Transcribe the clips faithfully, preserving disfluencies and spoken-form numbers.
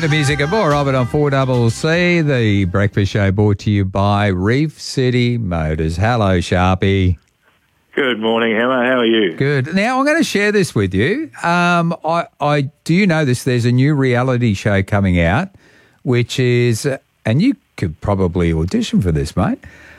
bit of music and more of it on four C C. The Breakfast Show brought to you by Reef City Motors. Hello, Sharpie. Good morning, Emma. How are you? Good. Now, I'm going to share this with you. Um, I, I do you know this? There's a new reality show coming out, which is, and you could probably audition for this, mate,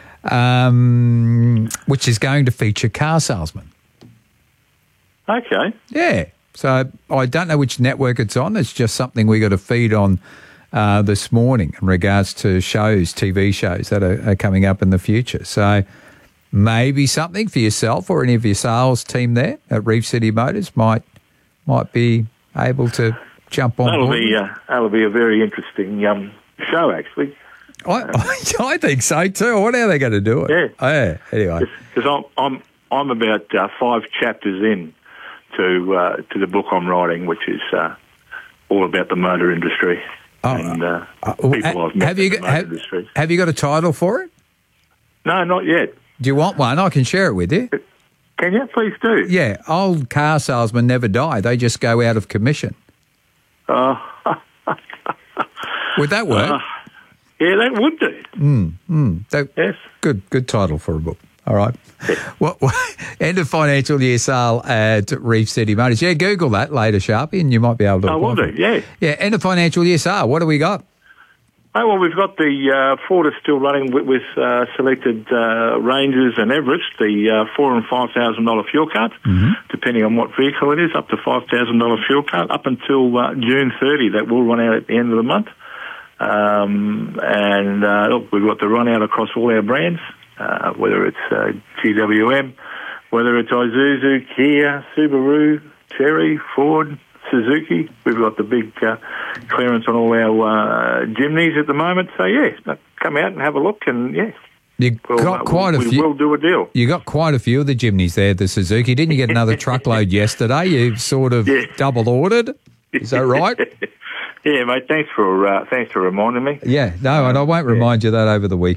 um, which is going to feature car salesmen. Okay. Yeah. So I don't know which network it's on. It's just something we got to feed on uh, this morning in regards to shows, T V shows that are, are coming up in the future. So maybe something for yourself or any of your sales team there at Reef City Motors might might be able to jump on that'll board. Be, uh, that'll be a very interesting um, show, actually. I, I, I think so too. I wonder how they're going to do it. Yeah. Oh, yeah. Anyway. Because I'm, I'm, I'm about uh, five chapters in to uh, to the book I'm writing, which is uh, all about the motor industry Oh, and uh, uh, people uh, I've met have in you the got, motor have, industry. have you got a title for it? No, not yet. Do you want one? I can share it with you. Can you? Please do. Yeah, old car salesmen never die. They just go out of commission. Uh, Would that work? uh, yeah, that would do. Mm, mm, that, Yes. Good, good title for a book. All right. What, what, end of financial year sale at Reef City Motors. Yeah, Google that later, Sharpie, and you might be able to. I will apply do, for it. yeah. Yeah, end of financial year sale. What do we got? Oh, well, we've got the uh, Ford is still running with, with uh, selected uh, Rangers and Everest, the uh, four and five thousand dollar fuel card, mm-hmm. depending on what vehicle it is, up to five thousand dollar fuel card, up until uh, June thirtieth. That will run out at the end of the month. Um, and uh, look, we've got the run out across all our brands, uh, whether it's uh, G W M, whether it's Isuzu, Kia, Subaru, Chery, Ford, Suzuki. We've got the big uh, clearance on all our uh, Jimneys at the moment. So, yeah, come out and have a look and, yeah. You We'll, got uh, quite we, a few. We will do a deal. You got quite a few of the Jimneys there, the Suzuki. Didn't you get another truckload yesterday? You sort of Yeah. double ordered. Is that right? Yeah, mate. Thanks for uh, thanks for reminding me. Yeah. No, and I won't remind you that over the weekend.